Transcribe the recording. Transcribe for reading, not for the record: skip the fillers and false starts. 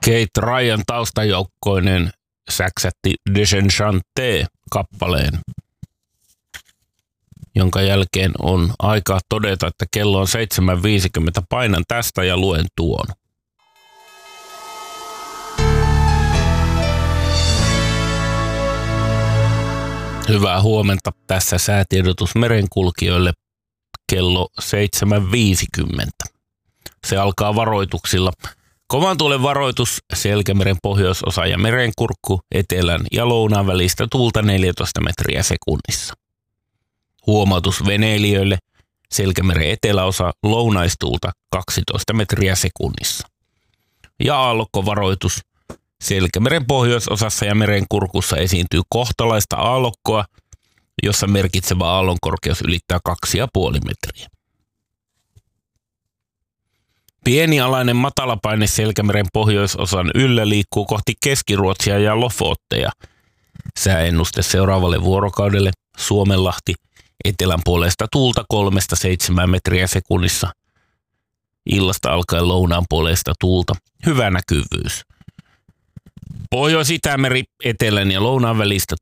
Kate Ryan taustajoukkoinen säksätti Desenchanté-kappaleen, jonka jälkeen on aika todeta, että kello on 7.50. Painan tästä ja luen tuon. Hyvää huomenta. Tässä säätiedotus merenkulkijoille kello 7.50. Se alkaa varoituksilla. Kovan tuulen varoitus Selkämeren pohjoisosa ja merenkurkku etelän ja lounaan välistä tuulta 14 metriä sekunnissa. Huomautus veneilijöille Selkämeren eteläosa lounaistuulta 12 metriä sekunnissa. Ja aallokkovaroitus Selkämeren pohjoisosassa ja merenkurkussa esiintyy kohtalaista aallokkoa, jossa merkitsevä aallonkorkeus ylittää 2,5 metriä. Pienialainen matalapaine Selkämeren pohjoisosan yllä liikkuu kohti Keski-Ruotsia ja Lofotteja. Sääennuste seuraavalle vuorokaudelle Suomenlahti etelän puolesta tuulta 3-7 metriä sekunnissa. Illasta alkaen lounaan puolesta tuulta hyvä näkyvyys. Pohjois-Itämeri etelän ja lounaan välistä